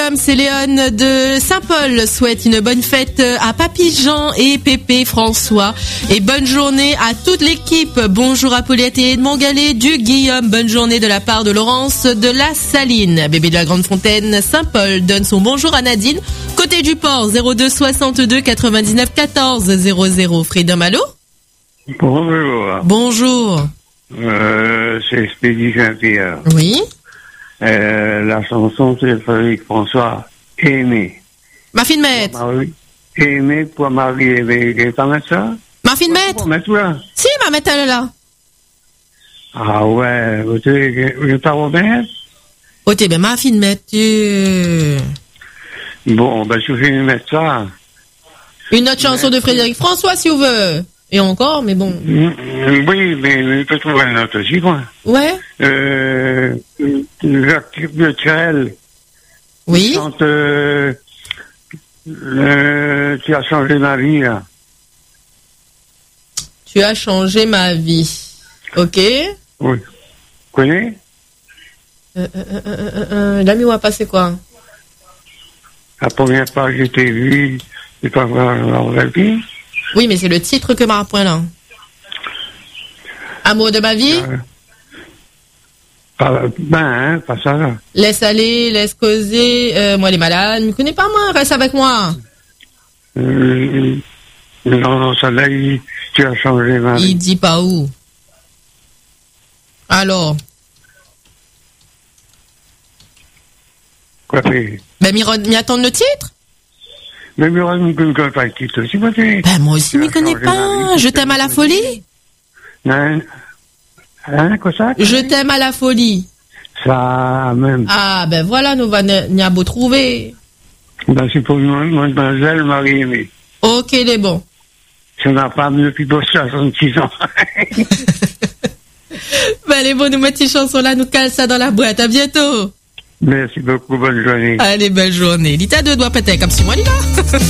C'est Léon de Saint-Paul souhaite une bonne fête à Papy Jean et Pépé François et bonne journée à toute l'équipe. Bonjour à Paulette et Edmond Gallet du Guillaume. Bonne journée de la part de Laurence de la Saline. Bébé de la Grande Fontaine Saint-Paul donne son bonjour à Nadine. Côté du port 02 62 99 14 00. Freedom, allô? Bonjour. Bonjour. C'est Expédie Saint-Pierre. Oui. La chanson, c'est Frédéric François, Aimé. Ma fille de maître. Aimé pour Marie Aimé. Tu vas mettre ça? Ma fille de maître. Là. Si, ma maître, elle est là. Ah ouais, je t'en remettre? Oh, t'es bien ma fille de maître. Bon, ben, je vais mettre ça. Une autre chanson de Frédéric François, si vous voulez. Et encore, mais bon. Oui, mais je peux trouver une autre aussi, quoi. Ouais. Jacques Butrel. Oui. Quand tu as changé ma vie, là. Tu as changé ma vie. Ok. Oui. Tu connais? L'ami, on va passer quoi? La première fois que je t'ai vu, c'est pas vraiment la vie. Oui, mais c'est le titre que m'a point là. Amour de ma vie? Pas ça là. Laisse aller, laisse causer. Moi, les malades, ne connais pas moi, reste avec moi. Non, ça là, tu as changé ma vie. Il dit pas où. Alors? Quoi fait? Ben, m'y attendre le titre? Mais Miron ne connaît pas le titre aussi, moi. Ben, moi aussi, m'y connais pas. Je t'aime à la folie. Non. Hein, quoi ça? Je t'aime à la folie. Ça, même. Ah, ben voilà, nous va n'y a beau trouver. Ben, c'est pour mademoiselle Marie-Aimée. Ok, les bons. C'est ma femme depuis 66 ans. Ben, les bons, nous mettons ces chansons-là, nous cale ça dans la boîte. À bientôt. Merci beaucoup, bonne journée. Allez, belle journée. L'ita deux doigts peut-être comme si moi, là.